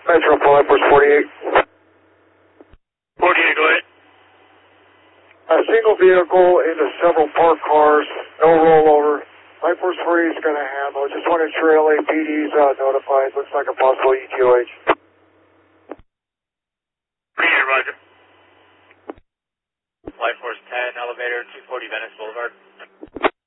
Metro Life Force 48. 48, go ahead. A single vehicle into several parked cars, no rollover. Life Force 48 is going to handle. Just want to ensure LAPD's notified. Looks like a possible ETOH. 48, roger. Life Force 10, elevator 240 Venice Boulevard.